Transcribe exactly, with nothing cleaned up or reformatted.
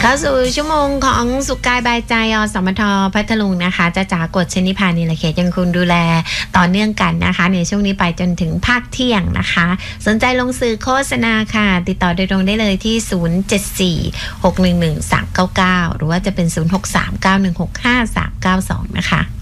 เข้าสู่ชั่วโมงของสุขกายบายใจอสมทพัทลุงนะคะจะจากกฎชนิพานิลเขตยังคุณดูแลต่อเนื่องกันนะคะในช่วงนี้ไปจนถึงภาคเที่ยงนะคะสนใจลงสื่อโฆษณาค่ะติดต่อโดยตรงได้เลยที่ศูนย์ เจ็ด สี่ หก หนึ่ง หนึ่ง สาม เก้า เก้าหรือว่าจะเป็นศูนย์ หก สาม เก้า หนึ่ง หก ห้า สาม เก้า สองนะคะ